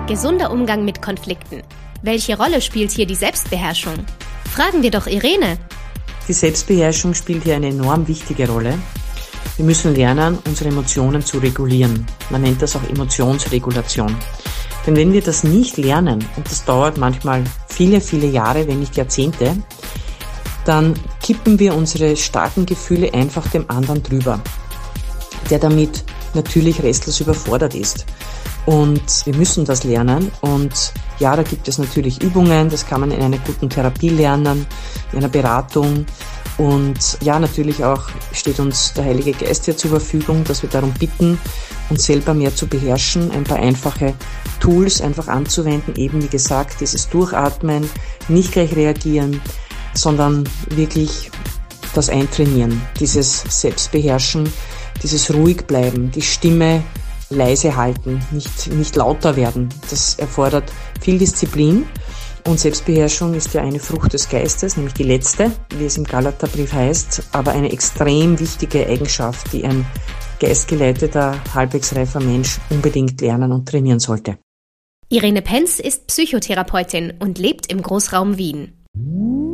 Gesunder Umgang mit Konflikten. Welche Rolle spielt hier die Selbstbeherrschung? Fragen wir doch Irene. Die Selbstbeherrschung spielt hier eine enorm wichtige Rolle. Wir müssen lernen, unsere Emotionen zu regulieren. Man nennt das auch Emotionsregulation. Denn wenn wir das nicht lernen, und das dauert manchmal viele, viele Jahre, wenn nicht Jahrzehnte, dann kippen wir unsere starken Gefühle einfach dem anderen drüber, der damit natürlich restlos überfordert ist. Und wir müssen das lernen. Und ja, da gibt es natürlich Übungen, das kann man in einer guten Therapie lernen, in einer Beratung. Und ja, natürlich auch steht uns der Heilige Geist hier zur Verfügung, dass wir darum bitten, uns selber mehr zu beherrschen, ein paar einfache Tools einfach anzuwenden, eben wie gesagt, dieses Durchatmen, nicht gleich reagieren, sondern wirklich das Eintrainieren, dieses Selbstbeherrschen, dieses ruhig bleiben, die Stimme leise halten, nicht lauter werden. Das erfordert viel Disziplin. Und Selbstbeherrschung ist ja eine Frucht des Geistes, nämlich die letzte, wie es im Galaterbrief heißt, aber eine extrem wichtige Eigenschaft, die ein geistgeleiteter, halbwegs reifer Mensch unbedingt lernen und trainieren sollte. Irene Penz ist Psychotherapeutin und lebt im Großraum Wien.